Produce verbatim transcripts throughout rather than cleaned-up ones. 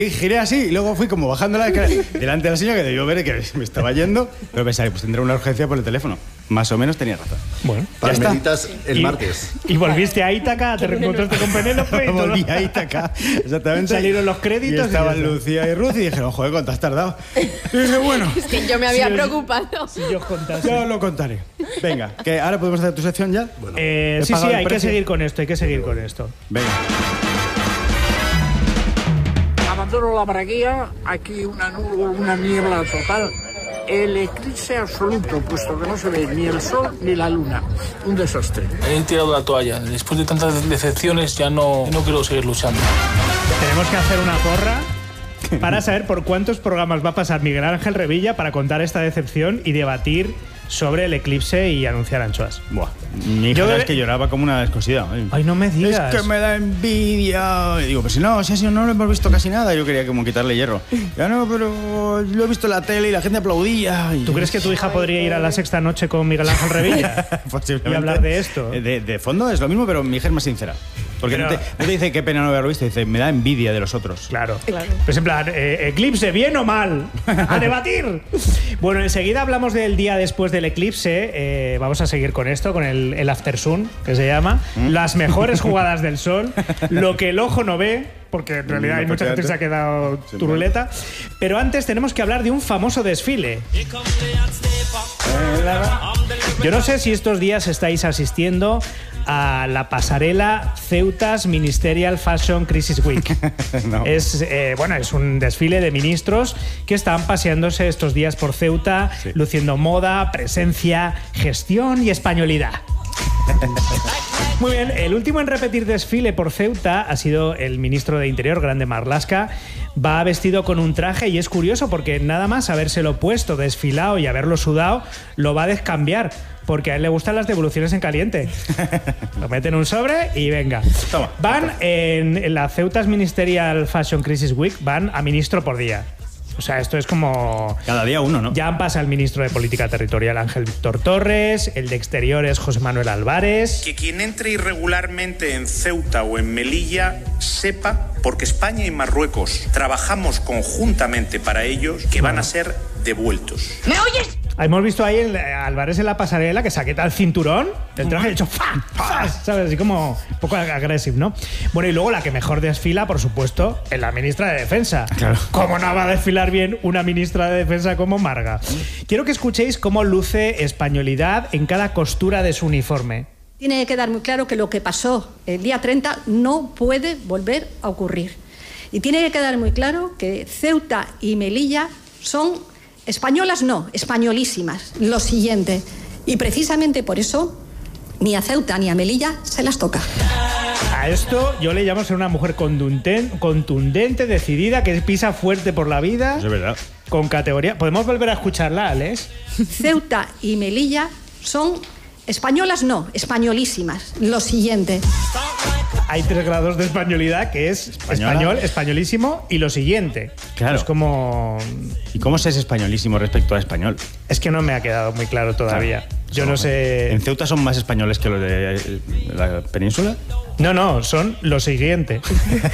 Y giré así y luego fui como bajando la escalera delante de la señora que debió ver que me estaba yendo, pero pensaba, pues tendré una urgencia por el teléfono. Más o menos tenía razón. Bueno, Palmeritas el y, martes. Y volviste a Ítaca, te reencontraste con Penélope y todo. Volví a Ítaca, exactamente. Salieron los créditos. Y estaban y Lucía y Ruth y dijeron, joder, ¿cuánto has tardado? Y dije, bueno. Es que yo me había si preocupado. Os, si yo os contase. Ya os lo contaré. Venga, que ahora podemos hacer tu sección ya. Bueno, eh, sí, sí, hay que seguir con esto, hay que seguir con esto. Venga. Abandono la braguía, aquí una nube, una niebla total. El eclipse absoluto, puesto que no se ve ni el sol ni la luna. Un desastre. He tirado la toalla. Después de tantas decepciones ya no, no quiero seguir luchando. Tenemos que hacer una porra para saber por cuántos programas va a pasar Miguel Ángel Revilla para contar esta decepción y debatir sobre el eclipse y anunciar anchoas. Buah, mi hija Yo es de... que lloraba como una descosida. Ay, no me digas. Es que me da envidia. Y digo, pues si no, si así no lo hemos visto casi nada. Yo quería como quitarle hierro. Ya no, pero lo he visto en la tele y la gente aplaudía. Y... ¿Tú crees que tu hija podría ir a la sexta noche con Miguel Ángel Revilla? Posiblemente. Y hablar de esto. De, de fondo es lo mismo, pero mi hija es más sincera. Porque pero... no, te, no te dice qué pena no haberlo visto, dice, me da envidia de los otros. Claro. claro. Pues en plan, eh, eclipse, ¿bien o mal? ¡A debatir! Bueno, enseguida hablamos del día después del eclipse. Eh, vamos a seguir con esto, con el, el After Sun, que se llama. ¿Mm? Las mejores jugadas del sol, lo que el ojo no ve, porque en realidad hay mucha gente que se ha quedado turuleta. Pero antes tenemos que hablar de un famoso desfile. Yo no sé si estos días estáis asistiendo a la pasarela Ceutas Ministerial Fashion Crisis Week. No. Es, eh, bueno, es un desfile de ministros que están paseándose estos días por Ceuta, sí. luciendo moda, presencia, gestión y españolidad. Muy bien, el último en repetir desfile por Ceuta ha sido el ministro de Interior, Grande Marlaska. Va vestido con un traje y es curioso porque nada más habérselo puesto, desfilado y haberlo sudado, lo va a descambiar. Porque a él le gustan las devoluciones en caliente. Lo meten en un sobre y venga. Toma, van en, en la Ceutas Ministerial Fashion Crisis Week, van a ministro por día. O sea, esto es como... Cada día uno, ¿no? Ya pasa el ministro de Política Territorial, Ángel Víctor Torres, el de Exteriores, José Manuel Álvarez... Que quien entre irregularmente en Ceuta o en Melilla sepa, porque España y Marruecos trabajamos conjuntamente para ellos, que van a ser devueltos. ¿Me oyes? Hemos visto ahí el, Álvarez en la pasarela que saqueta el cinturón, el traje hecho ¡fa! ¡fa! ¿Sabes? Así como un poco agresivo, ¿no? Bueno, y luego la que mejor desfila, por supuesto, es la ministra de Defensa. Claro. ¿Cómo no va a desfilar bien una ministra de Defensa como Marga? Quiero que escuchéis cómo luce españolidad en cada costura de su uniforme. Tiene que quedar muy claro que lo que pasó el día treinta no puede volver a ocurrir. Y tiene que quedar muy claro que Ceuta y Melilla son... españolas no, españolísimas. Lo siguiente. Y precisamente por eso ni a Ceuta ni a Melilla se las toca. A esto yo le llamo ser una mujer contundente, contundente, decidida, que pisa fuerte por la vida. Es verdad. Con categoría. ¿Podemos volver a escucharla, Alex? Ceuta y Melilla son españolas no, españolísimas. Lo siguiente. Hay tres grados de españolidad, que es ¿española? Español, españolísimo y lo siguiente. Claro. Es como... ¿Y cómo se es españolísimo respecto a español? Es que no me ha quedado muy claro todavía. Claro. Yo no sé... ¿En Ceuta son más españoles que los de la península? No, no, son lo siguiente.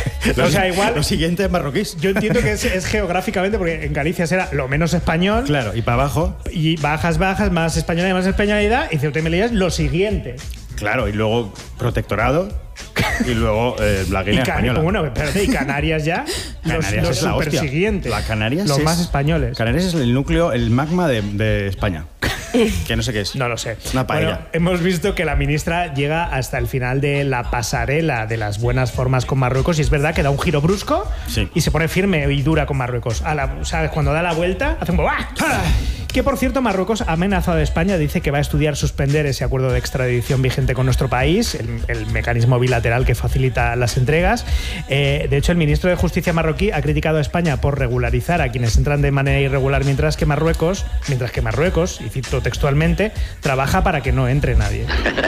O sea, igual... Lo siguiente es marroquíes. Yo entiendo que es, es geográficamente, porque en Galicia será lo menos español. Claro, y para abajo... Y bajas, bajas, más española y más españolidad, y Ceuta y Melilla es lo siguiente. Claro, y luego protectorado... Y luego eh, la Guinea y española. Bueno, espérate, y Canarias ya. Canarias los, es la los hostia. Siguientes. La Canarias Los es, más españoles. Canarias es el núcleo, el magma de, de España. Que no sé qué es. No lo sé. Una paella. Bueno, hemos visto que la ministra llega hasta el final de la pasarela de las buenas formas con Marruecos y es verdad que da un giro brusco sí. y se pone firme y dura con Marruecos. A la, ¿sabes? Cuando da la vuelta, hace un ¡ah! Que por cierto, Marruecos ha amenazado a España, dice que va a estudiar suspender ese acuerdo de extradición vigente con nuestro país, el, el mecanismo bilateral que facilita las entregas. Eh, de hecho, el ministro de Justicia marroquí ha criticado a España por regularizar a quienes entran de manera irregular, mientras que Marruecos, mientras que Marruecos, y cito textualmente, trabaja para que no entre nadie.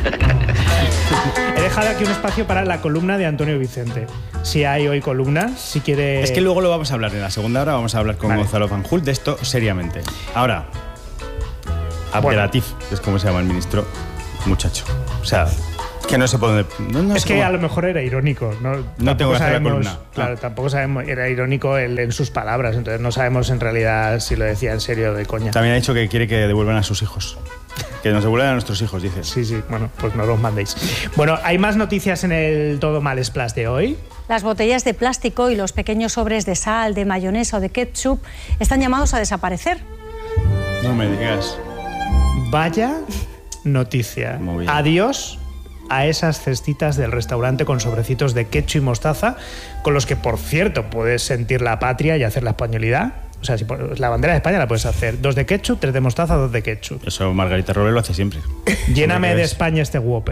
He dejado aquí un espacio para la columna de Antonio Vicente. Si hay hoy columna, si quiere... Es que luego lo vamos a hablar en la segunda hora, vamos a hablar con vale. Gonzalo Fanjul de esto seriamente. Ahora, Abdelatif, bueno. es como se llama el ministro, muchacho. O sea, Que no se puede. No, no es que cómo. a lo mejor era irónico. No, no tengo que hacer la sabemos, columna. Claro, Ah. tampoco sabemos. Era irónico él en sus palabras, entonces no sabemos en realidad si lo decía en serio o de coña. También ha dicho que quiere que devuelvan a sus hijos. Que nos devuelvan a nuestros hijos, dice. Sí, sí, bueno, pues no los mandéis. Bueno, hay más noticias en el Todo Mal Splash de hoy. Las botellas de plástico y los pequeños sobres de sal, de mayonesa o de ketchup están llamados a desaparecer. No me digas. Vaya noticia. Muy bien. Adiós a esas cestitas del restaurante con sobrecitos de ketchup y mostaza, con los que, por cierto, puedes sentir la patria y hacer la españolidad. O sea, si por, la bandera de España la puedes hacer. Dos de ketchup, tres de mostaza, dos de ketchup. Eso Margarita Robles lo hace siempre. Lléname de España este Whopper.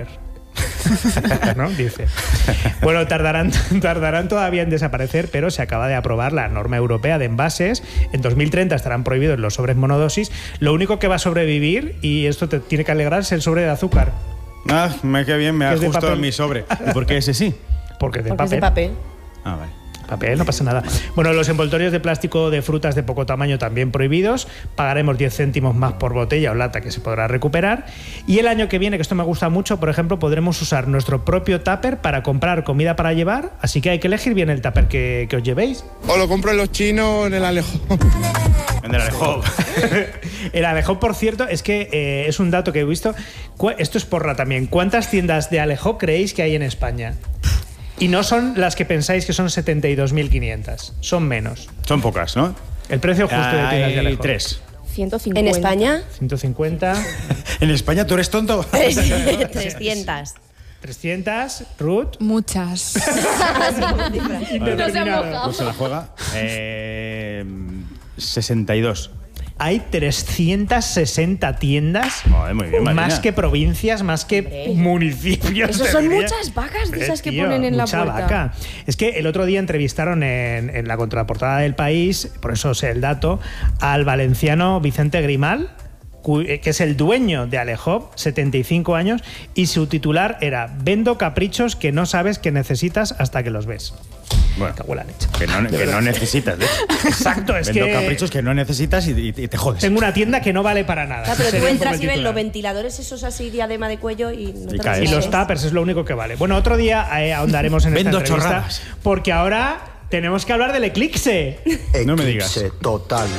¿No? Dice. Bueno, tardarán, tardarán todavía en desaparecer, pero se acaba de aprobar la norma europea de envases. En dos mil treinta estarán prohibidos los sobres monodosis. Lo único que va a sobrevivir, y esto te tiene que alegrarse, es el sobre de azúcar. Ah, me queda bien, me Es de ajusto papel. a mi sobre. ¿Y por qué ese sí? Porque es de Porque es papel. de papel. Ah, vale. Papel, no pasa nada. Bueno, los envoltorios de plástico de frutas de poco tamaño también prohibidos. Pagaremos diez céntimos más por botella o lata que se podrá recuperar. Y el año que viene, que esto me gusta mucho, por ejemplo, podremos usar nuestro propio tupper para comprar comida para llevar. Así que hay que elegir bien el tupper que, que os llevéis. O lo compro en los chinos o en el Alejo. En el Alejo. El Alejo, por cierto, es que eh, es un dato que he visto. Cu- Esto es porra también. ¿Cuántas tiendas de Alejo creéis que hay en España? Y no son las que pensáis que son setenta y dos mil quinientas. Son menos. Son pocas, ¿no? El precio justo de tiendas de Hay Alejo. tres. ciento cincuenta. En España, ciento cincuenta. En España tú eres tonto. trescientas. trescientas. Ruth. Muchas. Indeterminado. Pues se la juega. Eh, sesenta y dos. Hay trescientas sesenta tiendas. Joder, muy bien, Marina. Más que provincias, más que Hombre. municipios. Esos te son diría. muchas vacas de Eh, esas que tío, ponen en la mucha puerta. vaca. Es que el otro día entrevistaron en, en la contraportada del País, por eso sé el dato, al valenciano Vicente Grimal, cu- eh, que es el dueño de Alejo, setenta y cinco años, y su titular era: vendo caprichos que no sabes que necesitas hasta que los ves. Bueno, Cago en la leche. que no, que no necesitas, de hecho. Exacto, es Vendo que caprichos que no necesitas y, y- y te jodes. tengo una tienda que no vale para nada. Claro, pero tú Sería un poco entras el y ves titular. los ventiladores esos así, diadema de cuello y no Y te caes. Y los los sabes. tuppers es lo único que vale. Bueno, otro día eh, ahondaremos en esta Vendo entrevista, chorradas. porque ahora tenemos que hablar del eclipse. No me digas. Eclipse total.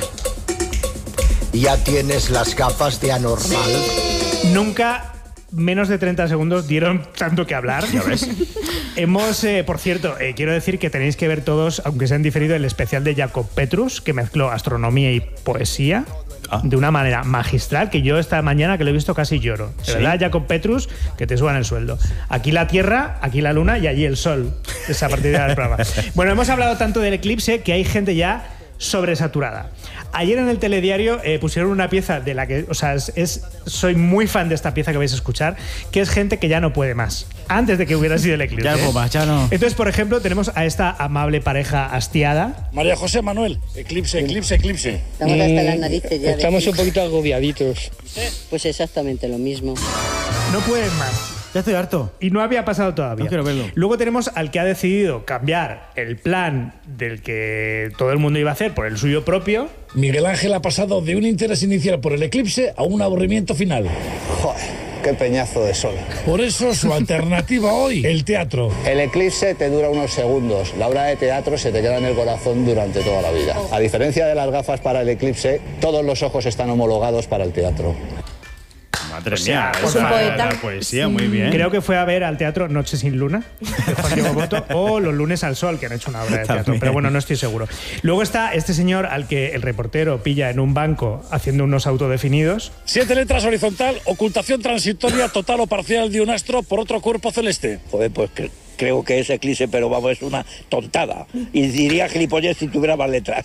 ¿Ya tienes las gafas de anormal? Nunca menos de treinta segundos dieron tanto que hablar. Ya ves. Hemos, eh, por cierto, eh, quiero decir que tenéis que ver todos, aunque se han diferido, el especial de Jacob Petrus, que mezcló astronomía y poesía. Ah. De una manera magistral, que yo esta mañana que lo he visto casi lloro. De ¿Sí? verdad, Jacob Petrus, que te suban el sueldo. Aquí la Tierra, aquí la Luna y allí el Sol. Es a partir del programa. Bueno, hemos hablado tanto del eclipse que hay gente ya sobresaturada. Ayer en el telediario eh, pusieron una pieza de la que, o sea, es, es- soy muy fan de esta pieza que vais a escuchar, que es gente que ya no puede más, antes de que hubiera sido el eclipse. Ya no puedo más, ya no. Entonces, por ejemplo, tenemos a esta amable pareja hastiada. María José Manuel, eclipse, eclipse, eclipse. Estamos hasta las narices ya. Estamos de... un poquito agobiaditos. Pues exactamente lo mismo. No pueden más. Ya estoy harto. Y no había pasado todavía. No quiero verlo. Luego tenemos al que ha decidido cambiar el plan del que todo el mundo iba a hacer por el suyo propio. Miguel Ángel ha pasado de un interés inicial por el eclipse a un aburrimiento final. Joder, qué peñazo de sol. Por eso su alternativa hoy, el teatro. El eclipse te dura unos segundos. La obra de teatro se te queda en el corazón durante toda la vida. A diferencia de las gafas para el eclipse, todos los ojos están homologados para el teatro. Madre O sea, mía, es un la- poeta. La poesía, muy bien. Creo que fue a ver al teatro Noche sin Luna, de Juan Diego Boto, o Los lunes al sol, que han hecho una obra de teatro. También. Pero bueno, no estoy seguro. Luego está este señor al que el reportero pilla en un banco haciendo unos autodefinidos. Siete letras horizontal, ocultación transitoria total o parcial de un astro por otro cuerpo celeste. Joder, pues que- creo que es eclipse, pero vamos, es una tontada. Y diría gilipollez si tuviera más letras.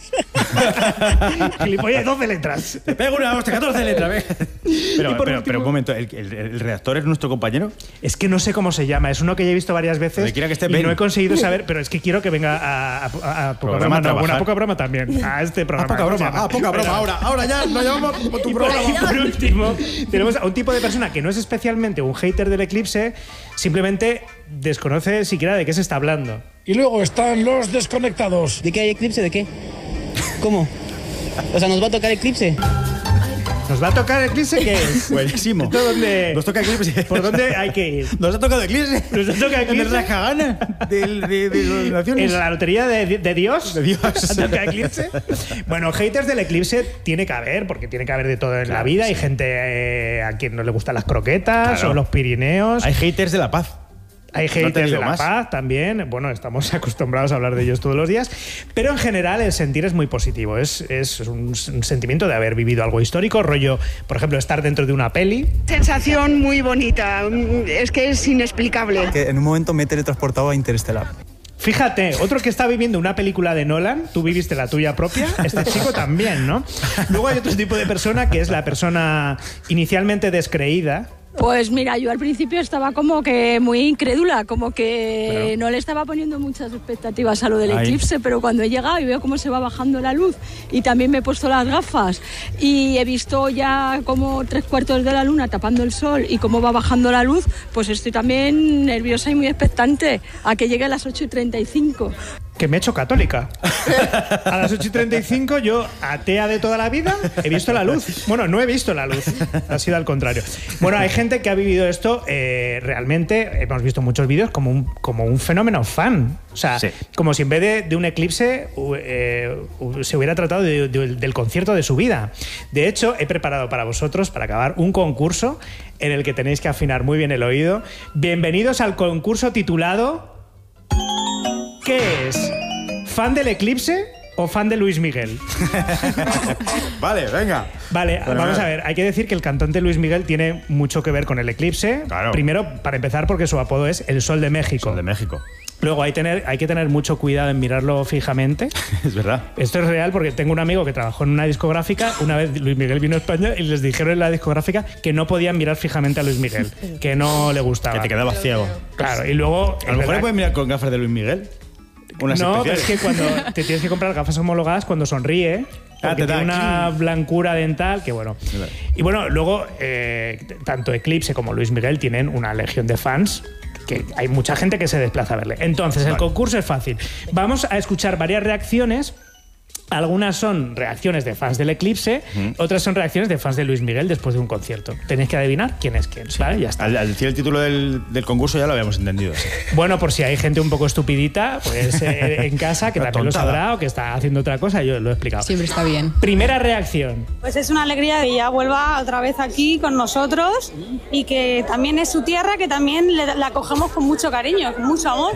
Gilipollas, doce letras. Te pego una hostia, catorce letras, ve. Pero, Y por pero, último- pero un momento, ¿el, el- el redactor es nuestro compañero? Es que no sé cómo se llama, es uno que ya he visto varias veces Donde quiera que esté, y ven. no he conseguido saber, pero es que quiero que venga a, a, a- a poca Programa broma, a no, trabajar. una poca broma también, a este programa. poca ¿cómo se broma, llama? ah, poca broma, Venga. ahora, ahora ya, nos llamamos por tu Y por, programa. y por último, tenemos a un tipo de persona que no es especialmente un hater del eclipse, simplemente desconoce siquiera de qué se está hablando. Y luego están los desconectados. ¿De qué hay eclipse? ¿De qué? ¿Cómo? O sea, ¿nos va a tocar eclipse? ¿Nos va a tocar el eclipse? ¿Qué es? Buenísimo. ¿Esto dónde? Nos toca eclipse. ¿Por dónde hay que ir? Nos ha tocado eclipse. ¿Nos ha tocado eclipse? En la cagana de, de, de las naciones. ¿En la lotería de, de Dios? De Dios. ¿Ha tocado eclipse? Bueno, haters del eclipse tiene que haber, porque tiene que haber de todo en claro, la vida. Sí. Hay gente eh, a quien no le gustan las croquetas claro. o los Pirineos. Hay haters de la paz. Hay haters no de la más. paz también. Bueno, estamos acostumbrados a hablar de ellos todos los días. Pero en general el sentir es muy positivo. Es, es un, un sentimiento de haber vivido algo histórico. Rollo, por ejemplo, estar dentro de una peli. Sensación muy bonita. Es que es inexplicable. Que en un momento me he teletransportado a Interestelar. Fíjate, otro que está viviendo una película de Nolan, tú viviste la tuya propia, este chico también, ¿no? Luego hay otro tipo de persona que es la persona inicialmente descreída. Pues mira, yo al principio estaba como que muy incrédula, como que pero... no le estaba poniendo muchas expectativas a lo del Ay. eclipse, pero cuando he llegado y veo cómo se va bajando la luz y también me he puesto las gafas y he visto ya como tres cuartos de la luna tapando el sol y cómo va bajando la luz, pues estoy también nerviosa y muy expectante a que llegue a las ocho y treinta y cinco. Que me he hecho católica. A las ocho y treinta y cinco, yo, atea de toda la vida, he visto la luz. Bueno, no he visto la luz, ha sido al contrario. Bueno, hay gente que ha vivido esto eh, realmente, hemos visto muchos vídeos, como un, como un fenómeno fan. O sea, sí. como si en vez de, de un eclipse eh, se hubiera tratado de, de, del concierto de su vida. De hecho, he preparado para vosotros, para acabar, un concurso en el que tenéis que afinar muy bien el oído. Bienvenidos al concurso titulado... ¿Qué es? ¿Fan del eclipse o fan de Luis Miguel? Vale, venga. Vale, bueno, vamos a ver. Hay que decir que el cantante Luis Miguel tiene mucho que ver con el eclipse. Claro. Primero, para empezar, porque su apodo es el Sol de México. Sol de México. Luego hay, tener, hay que tener mucho cuidado en mirarlo fijamente. Es verdad. Esto es real porque tengo un amigo que trabajó en una discográfica. Una vez Luis Miguel vino a España y les dijeron en la discográfica que no podían mirar fijamente a Luis Miguel, que no le gustaba. Que te quedabas ciego. Claro, y luego... A lo mejor le puedes mirar con gafas de Luis Miguel. Unas no, especiales. pero es que cuando te tienes que comprar gafas homologadas cuando sonríe, porque ah, te tiene una blancura dental que bueno. Y bueno, luego eh, tanto Eclipse como Luis Miguel tienen una legión de fans que hay mucha gente que se desplaza a verle. Entonces, vale. el concurso es fácil. Vamos a escuchar varias reacciones. Algunas son reacciones de fans del Eclipse, mm. otras son reacciones de fans de Luis Miguel después de un concierto. Tenéis que adivinar quién es quién, ¿vale? Ya está. Al, al decir el título del, del concurso ya lo habíamos entendido. Bueno, por si hay gente un poco estupidita, pues eh, en casa que también tontada. Lo sabrá o que está haciendo otra cosa, yo lo he explicado. Siempre está bien. Primera reacción. Pues es una alegría que ya vuelva otra vez aquí con nosotros y que también es su tierra, que también le, la cogemos con mucho cariño, con mucho amor.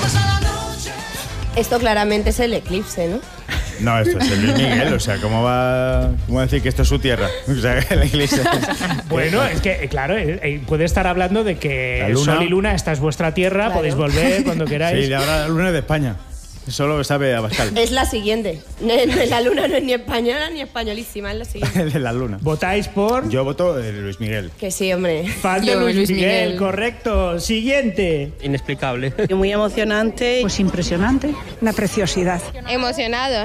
Esto claramente es el Eclipse, ¿no? No, esto es el Luis Miguel, o sea, ¿cómo va, cómo va a decir que esto es su tierra? O sea, la iglesia. Bueno, es que, claro, puede estar hablando de que Sol y Luna, esta es vuestra tierra, claro. podéis volver cuando queráis. Sí, de ahora la Luna es de España. Eso lo sabe Abascal. Es la siguiente. La Luna no es ni española ni españolísima, es la siguiente. De la Luna. ¿Votáis por? Yo voto de Luis Miguel. Que sí, hombre. Fan de Luis, Luis Miguel, Miguel, correcto. Siguiente. Inexplicable. Muy emocionante. Pues impresionante. Una preciosidad. Emocionado.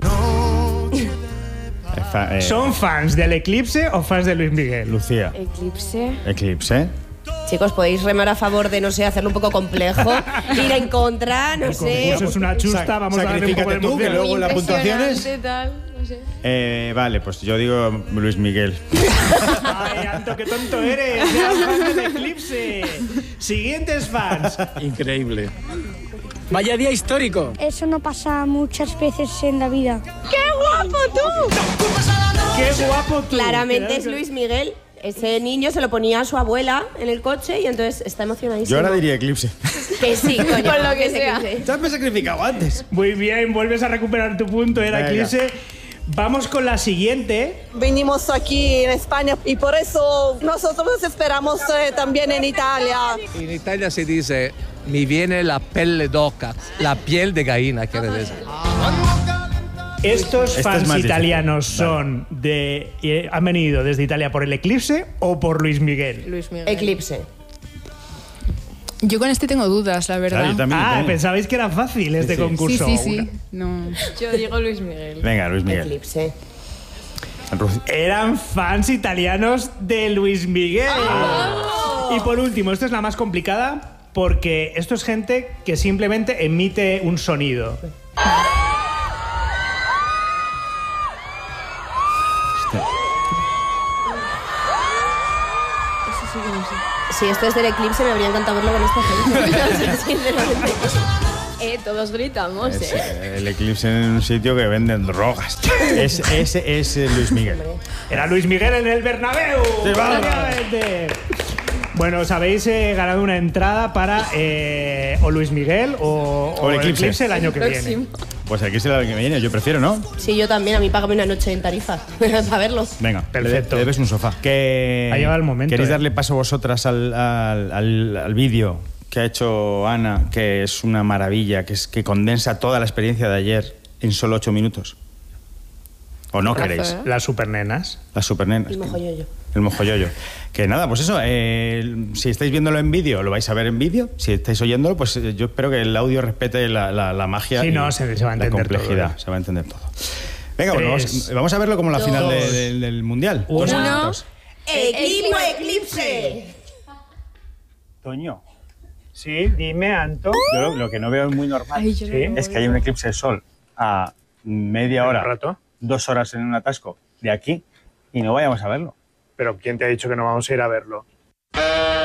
Eh, ¿Son fans del Eclipse o fans de Luis Miguel? Lucía. Eclipse. Eclipse. Chicos, podéis remar a favor de, no sé, hacerlo un poco complejo, ir en contra, no el sé. Eso es una chusta, vamos a ver un poco de tú, que luego las puntuaciones. Tal, no sé. eh, vale, pues yo digo Luis Miguel. Ay, Anto, qué tonto eres. Eras fan del Eclipse. Siguientes fans. Increíble. Vaya día histórico. Eso no pasa muchas veces en la vida. ¡Qué guapo tú! ¡Qué guapo tú! Claramente es Luis Miguel. Ese niño se lo ponía a su abuela en el coche y entonces está emocionadísimo. Yo ahora diría Eclipse. Que sí, coño. Con lo que sea. Ya me he sacrificado antes. Muy bien, vuelves a recuperar tu punto, era Venga. Eclipse. Vamos con la siguiente. Venimos aquí en España y por eso nosotros esperamos eh, también en Italia. En Italia se dice, mi viene la pelle d'oca, la piel de gallina, quiere decir. ¿Estos este fans es italianos difícil. son de eh, han venido desde Italia por el Eclipse o por Luis Miguel? Luis Miguel. Eclipse. Yo con este tengo dudas, la verdad. Claro, yo también, ah, también. pensabais que era fácil este sí, sí. concurso. Sí, sí, sí. No. Yo digo Luis Miguel. Venga, Luis Miguel. Eclipse. Eran fans italianos de Luis Miguel. Oh. Y por último, esta es la más complicada porque esto es gente que simplemente emite un sonido. sí que no sé. Si esto es del eclipse, me habría encantado verlo con esta gente. O sea, sinceramente. Eh, todos gritamos, Es, ¿eh? eh, el eclipse en un sitio que venden drogas. Es, ese es eh, Luis Miguel. Era Luis Miguel en el Bernabéu. Sí, vamos. Efectivamente. Bueno, os habéis eh, ganado una entrada para eh, o Luis Miguel o, o O el el Eclipse. Eclipse el año que Próximo. viene. Pues aquí es el que me viene, yo prefiero, ¿no? Sí, yo también. A mí págame una noche en Tarifa para verlo. Venga, Perfecto. le debes un sofá. Que Ha llegado el momento, ¿Queréis eh. darle paso vosotras al, al, al, al vídeo que ha hecho Ana, que es una maravilla, que, es, que condensa toda la experiencia de ayer en solo ocho minutos? ¿O no Brazo, queréis? ¿eh? Las supernenas. Las supernenas. El mojoyoyo. El mojoyoyo. Que nada, pues eso, eh, si estáis viéndolo en vídeo, lo vais a ver en vídeo. Si estáis oyéndolo, pues eh, yo espero que el audio respete la, la, la magia Sí, y no, se- se va a la entender complejidad. todo, ¿eh? Se va a entender todo. Venga, bueno, Tres, vamos, vamos a verlo como la dos, final de- de- del Mundial. uno. Dos Uno. minutos. ¡Equipo Eclipse! Toño, Sí, dime, Anto. yo lo, lo que no veo muy normal Ay, yo no lo es que hay un eclipse de sol a media ¿Un hora, rato? dos horas en un atasco de aquí y no vayamos a verlo. Pero ¿quién te ha dicho que no vamos a ir a verlo?